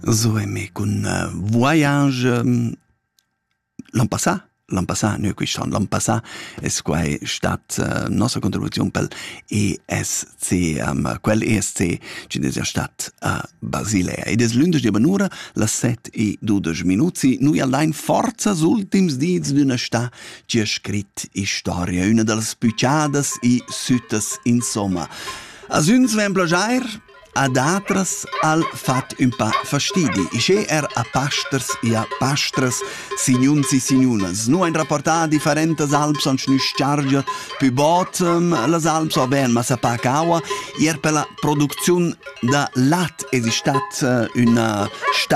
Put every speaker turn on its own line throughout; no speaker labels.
So è me con voyage l'an passà, noi quest'anno, l'an passà è quai stat nostra contribuzione per ESC, quel ESC ci è stat a Basilea. Ed è l'undici di Banura, la 7:12. Noi allein forza ultims dies d'una sta ci ha scritto storia, una delle spicciadas e süttes insomma. As uns ven plagiar, ad atras al fat un pa fastidi. Isce a pastors e a pastras, signuns e signunas. Nu ein rapportar differentes alps an schnus charger, pi bottom las alps o ben, ma sa pa caua, per la produzione da lat è stata una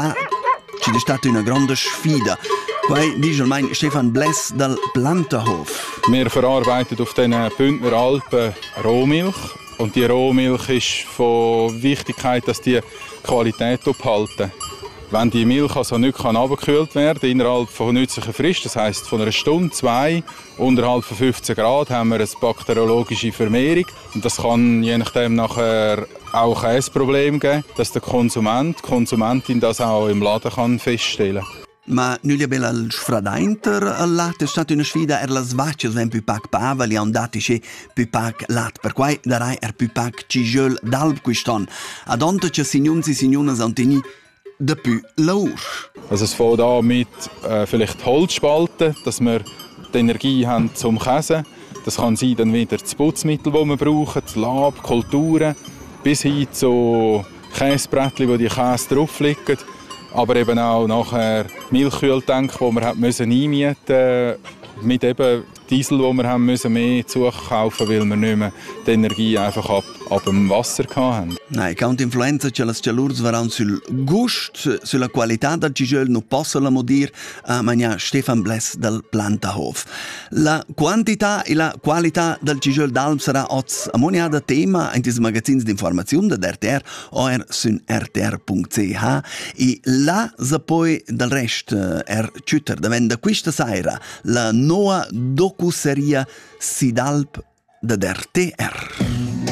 grande sfida. Quai dice mein Stefan Bless dal Plantenhof.
Wir verarbeiten auf den Bündner Alpen Rohmilch. Und die Rohmilch ist von Wichtigkeit, dass die Qualität abhalten. Wenn die Milch also nicht abgekühlt werden kann, innerhalb von nützlicher Frist, das heisst von einer Stunde, 2, unterhalb von 15 Grad, haben wir eine bakteriologische Vermehrung. Und das kann je nachdem nachher auch ein Problem geben, dass der Konsument, die Konsumentin das auch im Laden kann feststellen kann.
Ma noi abbiamo al sfradainter al latte è stata una sfida la svaccia ven più pac pavali andati che più pac lat per quai darai più pac cigel d'alb quiston ad onta che signuns e signunas antini de più laur.
Also es fängt an mit vielleicht Holzspalten, dass wir die Energie haben zum Käsen. Das kann sein dann wieder das Putzmittel, das wir brauchen, das Lab, Kulturen, bis hin zu Käsebrettchen, wo die Käse drauf liegen. Aber eben auch nachher Milchkühltank, die wir einmieten mussten, mit eben Diesel, wo wir mehr zukaufen mussten, weil wir nicht mehr die Energie einfach ab dem Wasser hatten.
Nein, count influenza che las chalurs varan sul gust, sulla qualità del cigel non posso la modir a mania Stefan Bless dal Plantenhof. La quantità e la qualità del cigel d'alb sarà oz ammoniada tema in dis magazins d'informazione da RTR o sun rtr.ch e la se poi del rest ciuter da venda questa sera la noa docuseria Sidalp da RTR.